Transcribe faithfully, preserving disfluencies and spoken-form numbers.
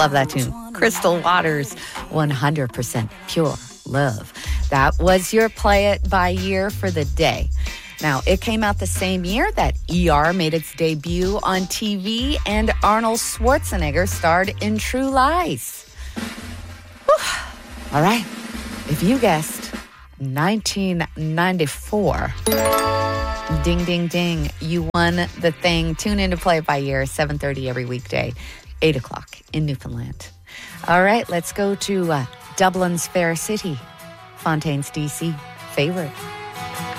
Love that tune. Crystal Waters, one hundred percent Pure Love. That was your Play It by Year for the day. Now, it came out the same year that E R made its debut on T V and Arnold Schwarzenegger starred in True Lies. Whew. All right. If you guessed nineteen ninety-four, ding, ding, ding, you won the thing. Tune in to Play It by Year, seven thirty every weekday, eight o'clock in Newfoundland. All right, let's go to uh, Dublin's Fair City, Fontaine's D C favorite.